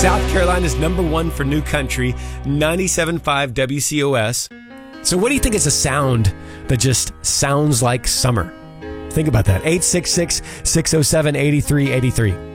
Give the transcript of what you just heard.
South Carolina's #1 for new country, 97.5 WCOS. So what do you think is a sound that just sounds like summer? Think about that. 866-607-8383.